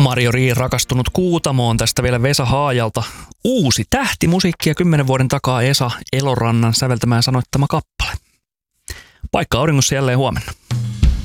Marjorie rakastunut Kuutamoon, tästä vielä Vesa Haajalta. Uusi tähtimusiikkia 10 vuoden takaa Esa Elorannan säveltämään sanoittama kappale. Paikka auringossa jälleen huomenna.